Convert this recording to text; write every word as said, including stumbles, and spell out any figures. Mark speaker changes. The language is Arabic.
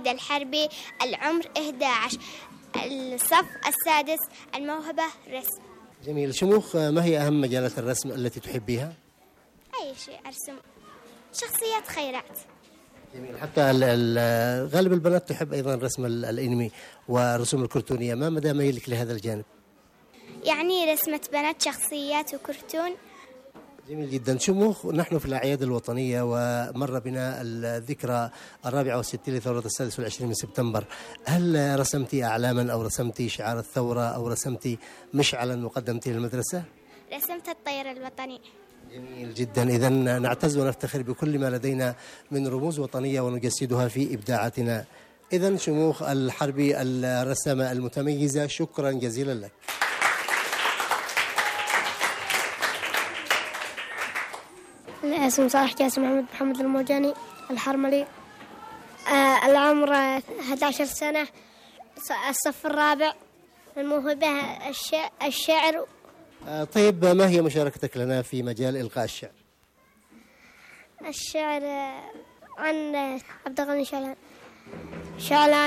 Speaker 1: ماجدة الحربي، العمر إحدى عشر، الصف السادس، الموهبة رسم.
Speaker 2: جميل. شموخ، ما هي أهم مجالات الرسم التي تحبيها؟
Speaker 1: أي شيء أرسم، شخصيات خيرات.
Speaker 2: جميل. حتى ال- ال- غالب البنات تحب أيضا رسم ال- الأنمي والرسوم الكرتونية، ما مدى ميلك لهذا الجانب؟
Speaker 1: يعني رسمة بنات، شخصيات وكرتون.
Speaker 2: جميل جدا. شموخ، نحن في الأعياد الوطنية ومر بنا الذكرى الرابعة والستين لثورة السادس والعشرين من سبتمبر، هل رسمتي أعلاما أو رسمتي شعار الثورة أو رسمتي مشعلا وقدمتي للمدرسة؟
Speaker 1: رسمت الطير الوطني.
Speaker 2: جميل جدا. إذا نعتز ونفتخر بكل ما لدينا من رموز وطنية ونجسدها في إبداعاتنا. إذا شموخ الحربي الرسامة المتميزة، شكرا جزيلا لك.
Speaker 3: اسم صالح جاسم محمد محمد الموجاني الحرملي. آه العمر أحد عشر سنة، الصف الرابع، الموهبة الشع- الشعر.
Speaker 2: آه، طيب، ما هي مشاركتك لنا في مجال إلقاء الشعر؟
Speaker 3: الشعر آه، عن عبد الغني شعلان. شعلان